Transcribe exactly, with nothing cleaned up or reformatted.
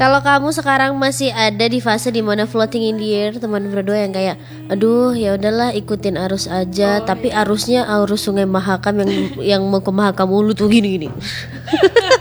Kalau kamu sekarang masih ada di fase dimana floating in the air, teman berdua yang kayak, aduh ya udahlah ikutin arus aja, Oh, tapi iya. arusnya arus Sungai Mahakam yang yang mau ke Mahakam Ulu tuh gini-gini.